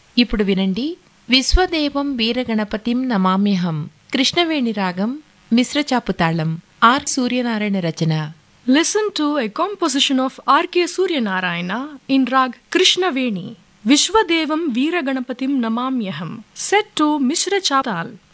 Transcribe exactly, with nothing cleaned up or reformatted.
ఇప్పుడు వినండి విశ్వదేవం వీరగణపతిం నమామ్యహం కృష్ణవేణి రాగం మిశ్రచాపు తాళం are Suryanarayana Rachana. Listen to a composition of R K Suryanarayana in Rag Krishnaveni. Vishwadevam Veeraganapatim Namamyaham, set to Mishra Chatal.